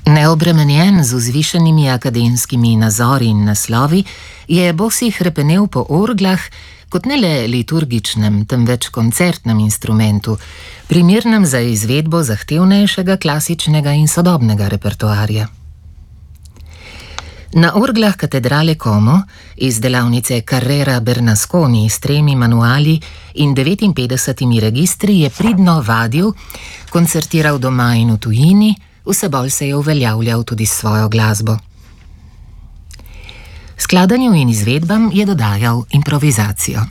Neobremenjen z vzvišenimi akademskimi nazori in naslovi, je Bosih hrepenel po orglah kot ne le liturgičnem, temveč koncertnem instrumentu, primernem za izvedbo zahtevnejšega klasičnega in sodobnega repertoarja. Na orglah katedrale Como iz delavnice Carrera Bernasconi s 3 manuali in 59 registri je pridno vadil, koncertiral doma in v tujini, vse bolj se je uveljavljal tudi s svojo glasbo. Skladanju in izvedbam je dodajal improvizacijo.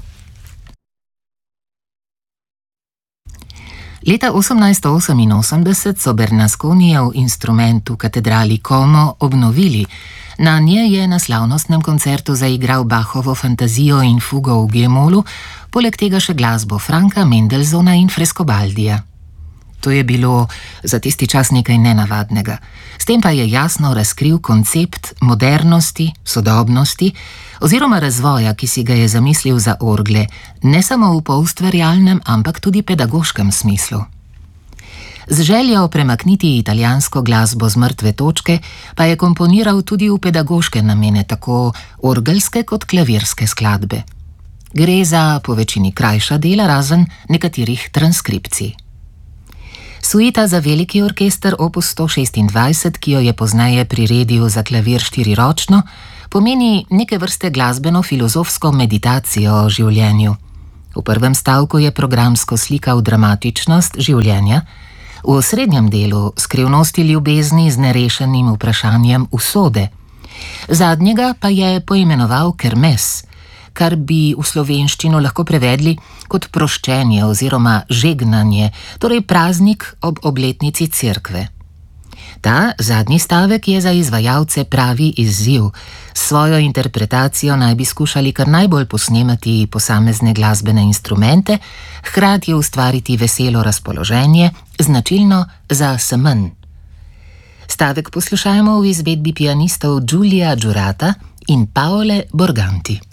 Leta 1888 so Bernasconijev instrument v katedrali Como obnovili. Na njej je na slavnostnem koncertu zaigral Bachovo fantazijo in fugo v G-molu, poleg tega še glasbo Franka Mendelssohna in Frescobaldija. To je bilo za tisti čas nekaj nenavadnega. S tem pa je jasno razkril koncept modernosti, sodobnosti oziroma razvoja, ki si ga je zamislil za orgle, ne samo v poustvarjalnem, ampak tudi pedagoškem smislu. Z željo premakniti italijansko glasbo z mrtve točke pa je komponiral tudi v pedagoške namene, tako orgelske kot klavirske skladbe. Gre za po večini krajša dela, razen nekaterih transkripcij. Suita za veliki orkester opus 126, ki jo je pozneje priredil za klavir štiriročno, pomeni neke vrste glasbeno-filozofsko meditacijo o življenju. V prvem stavku je programsko slikal dramatičnost življenja, v osrednjem delu skrivnosti ljubezni z nerešenim vprašanjem usode. Zadnjega pa je poimenoval kermes, kar bi v slovenščino lahko prevedli kot proščenje oziroma žegnanje, torej praznik ob obletnici cerkve. Ta zadnji stavek je za izvajalce pravi izziv. S svojo interpretacijo naj bi skušali kar najbolj posnemati posamezne glasbene instrumente, hkrati ustvariti veselo razpoloženje, značilno za semenj. Stavek poslušajmo v izvedbi pianistov Giulia Giurata in Paole Borganti.